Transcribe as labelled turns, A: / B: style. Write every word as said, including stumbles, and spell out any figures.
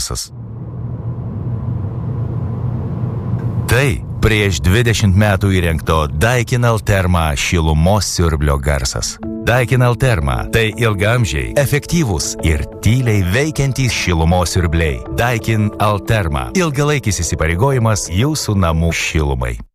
A: Tai prieš dvidešimt metų įrengto Daikin Alterma šilumos siurblio garsas. Daikin Alterma – tai ilgaamžiai, efektyvūs ir tyliai veikiantys šilumos siurbliai. Daikin Alterma – ilgalaikis įsipareigojimas jūsų namų šilumai.